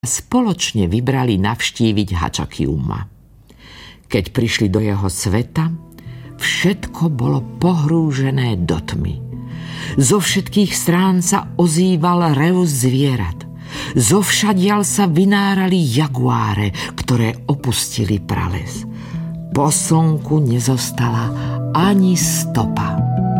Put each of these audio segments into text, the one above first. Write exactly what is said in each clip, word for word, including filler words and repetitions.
spoločne vybrali navštíviť Hačakiuma. Keď prišli do jeho sveta, všetko bolo pohrúžené do tmy. Zo všetkých strán sa ozýval rev zvierat. Zovšadiaľ sa vynárali jaguáre, ktoré opustili prales. Po slnku nezostala ani stopa.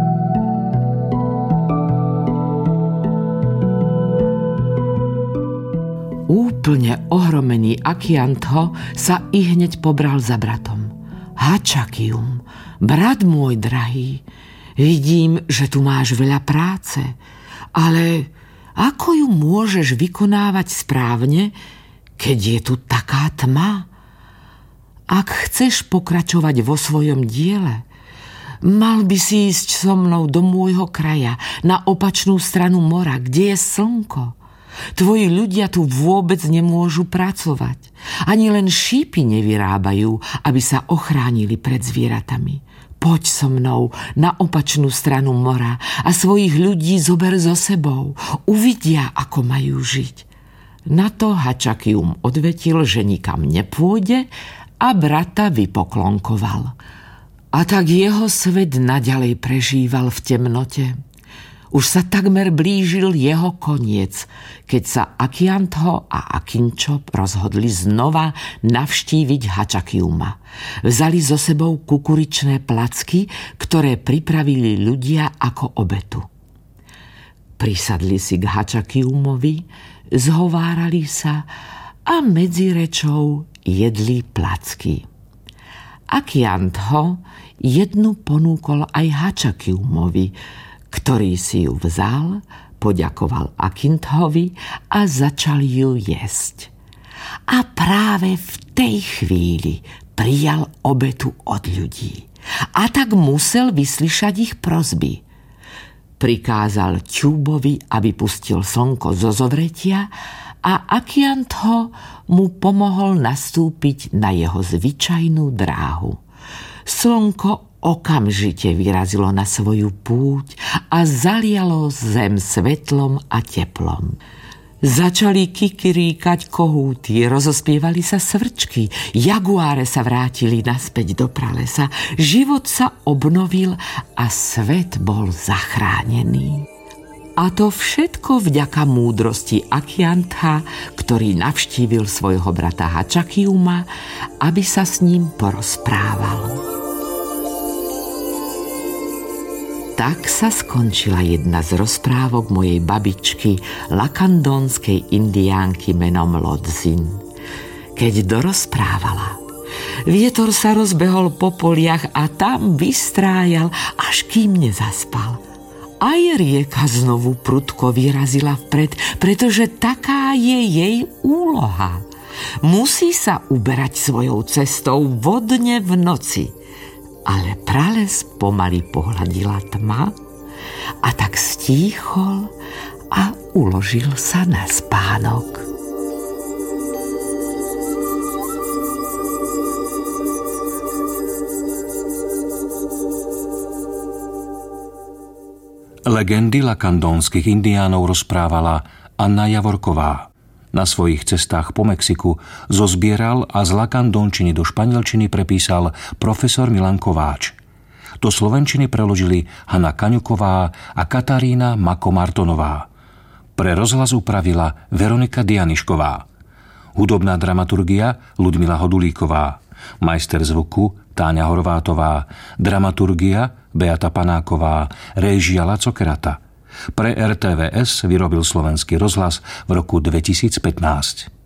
Úplne ohromený Akiantho sa ihneď pobral za bratom. Hačakium, brat môj drahý, vidím, že tu máš veľa práce, ale ako ju môžeš vykonávať správne, keď je tu taká tma? Ak chceš pokračovať vo svojom diele, mal by si ísť so mnou do môjho kraja, na opačnú stranu mora, kde je slnko. Tvoji ľudia tu vôbec nemôžu pracovať. Ani len šípy nevyrábajú, aby sa ochránili pred zvieratami. Poď so mnou na opačnú stranu mora a svojich ľudí zober so sebou. Uvidia, ako majú žiť. Na to Hačakium odvetil, že nikam nepôjde a brata vypoklonkoval. A tak jeho svet naďalej prežíval v temnote. Už sa takmer blížil jeho koniec, keď sa Akiantho a Akinčo rozhodli znova navštíviť Hačakiuma. Vzali so sebou kukuričné placky, ktoré pripravili ľudia ako obetu. Prisadli si k Hačakiumovi, zhovárali sa a medzi rečou jedli placky. Akiantho jednu ponúkol aj Hačakiumovi, ktorý si ju vzal, poďakoval Akinthovi a začal ju jesť. A práve v tej chvíli prijal obetu od ľudí. A tak musel vyslyšať ich prosby. Prikázal Ťúbovi, aby pustil slnko zo zovretia a Akiantho mu pomohol nastúpiť na jeho zvyčajnú dráhu. Slnko okamžite vyrazilo na svoju púť a zalialo zem svetlom a teplom. Začali kikiríkať kohúty, rozospievali sa svrčky, jaguáre sa vrátili naspäť do pralesa, život sa obnovil a svet bol zachránený. A to všetko vďaka múdrosti Akiantha, ktorý navštívil svojho brata Hačakiuma, aby sa s ním porozprával. Tak sa skončila jedna z rozprávok mojej babičky, lakandónskej indiánky menom Lodzin. Keď dorozprávala, vietor sa rozbehol po poliach a tam vystrájal, až kým nezaspal. Aj rieka znovu prudko vyrazila vpred, pretože taká je jej úloha. Musí sa uberať svojou cestou vodne v noci. Ale prales pomaly pohľadila tma a tak stíchol a uložil sa na spánok. Legendy lakandónskych indiánov rozprávala Anna Javorková. Na svojich cestách po Mexiku zozbieral a z lakandónčiny do španielčiny prepísal profesor Milan Kováč. Do slovenčiny preložili Hana Kaňuková a Katarína Mako-Martonová. Pre rozhlas upravila Veronika Dianišková. Hudobná dramaturgia Ľudmila Hodulíková. Majster zvuku Táňa Horvátová. Dramaturgia Beata Panáková. Réžia Laco Kerata. Pre er té vé es vyrobil Slovenský rozhlas v roku dvetisícpätnásť.